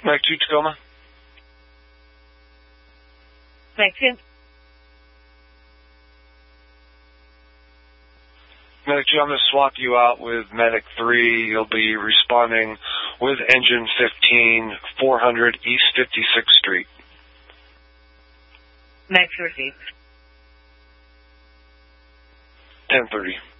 Medic 2 Tacoma. Medic 2. Medic 2, I'm going to swap you out with Medic 3. You'll be responding with Engine 15, 400 East 56th Street. Medic 2 received. 10:30.